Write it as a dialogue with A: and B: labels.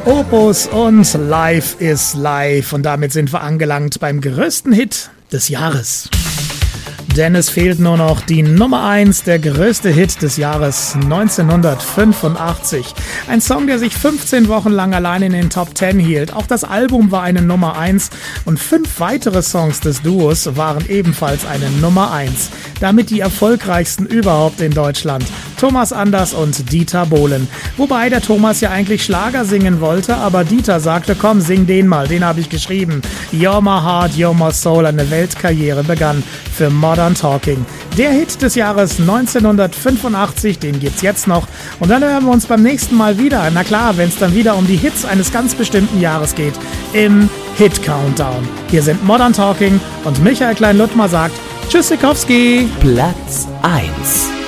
A: Opus und Life is Life. Und damit sind wir angelangt beim größten Hit des Jahres. Denn es fehlt nur noch die Nummer 1, der größte Hit des Jahres 1985. Ein Song, der sich 15 Wochen lang allein in den Top 10 hielt. Auch das Album war eine Nummer 1 und 5 weitere Songs des Duos waren ebenfalls eine Nummer 1. Damit die erfolgreichsten überhaupt in Deutschland. Thomas Anders und Dieter Bohlen. Wobei der Thomas ja eigentlich Schlager singen wollte, aber Dieter sagte, komm, sing den mal, den habe ich geschrieben. You're My Heart, You're My Soul, eine Weltkarriere begann für Modern Talking. Der Hit des Jahres 1985, den gibt's jetzt noch. Und dann hören wir uns beim nächsten Mal wieder. Na klar, wenn es dann wieder um die Hits eines ganz bestimmten Jahres geht, im Hit Countdown. Hier sind Modern Talking und Michael Klein-Luttmer sagt Tschüssikowski.
B: Platz 1.